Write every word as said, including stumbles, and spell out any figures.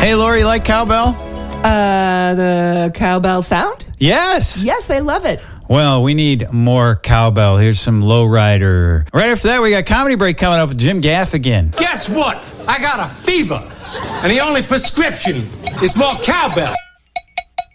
Hey, Lori, you like cowbell? Uh, the cowbell sound? Yes. Yes, I love it. Well, we need more cowbell. Here's some lowrider. Right after that, we got Comedy Break coming up with Jim Gaffigan. Guess what? I got a fever, and the only prescription is more cowbell.